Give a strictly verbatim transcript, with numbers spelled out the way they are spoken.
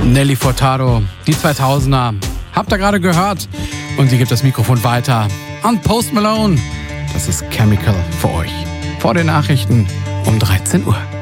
Nelly Furtado, die zweitausender. Habt ihr gerade gehört? Und sie gibt das Mikrofon weiter an Post Malone. Das ist Chemical für euch. Vor den Nachrichten um dreizehn Uhr.